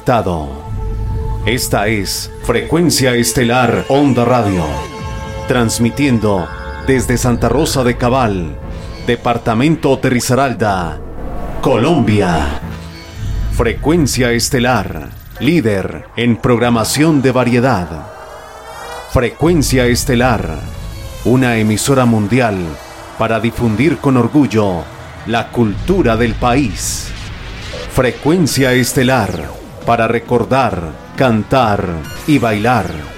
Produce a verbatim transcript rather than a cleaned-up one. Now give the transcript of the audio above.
conectado. Esta es Frecuencia Estelar Onda Radio, transmitiendo desde Santa Rosa de Cabal, departamento de Risaralda, Colombia. Frecuencia Estelar, líder en programación de variedad. Frecuencia Estelar, una emisora mundial para difundir con orgullo la cultura del país. Frecuencia Estelar, para recordar, cantar y bailar.